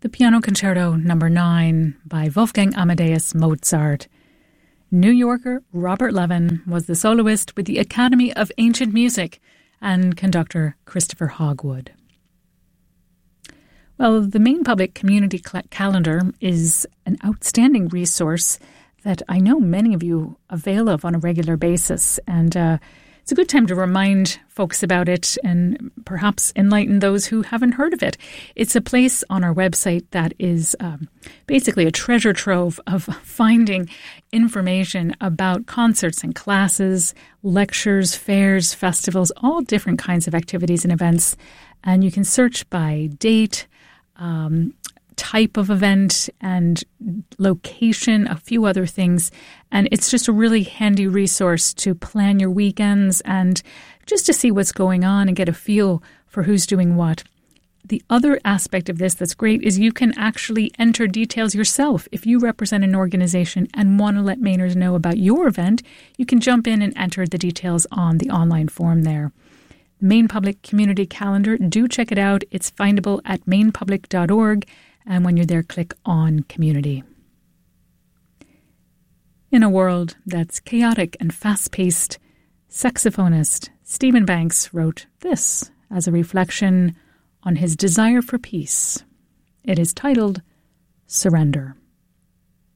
The Piano Concerto No. 9 by Wolfgang Amadeus Mozart. New Yorker Robert Levin was the soloist with the Academy of Ancient Music and conductor Christopher Hogwood. Well, the Maine Public Community Calendar is an outstanding resource that I know many of you avail of on a regular basis, and it's a good time to remind folks about it and perhaps enlighten those who haven't heard of it. It's a place on our website that is basically a treasure trove of finding information about concerts and classes, lectures, fairs, festivals, all different kinds of activities and events. And you can search by date, type of event, and location, a few other things. And it's just a really handy resource to plan your weekends and just to see what's going on and get a feel for who's doing what. The other aspect of this that's great is you can actually enter details yourself. If you represent an organization and want to let Mainers know about your event, you can jump in and enter the details on the online form there. Maine Public Community Calendar, do check it out. It's findable at mainepublic.org. And when you're there, click on Community. In a world that's chaotic and fast-paced, saxophonist Stephen Banks wrote this as a reflection on his desire for peace. It is titled Surrender.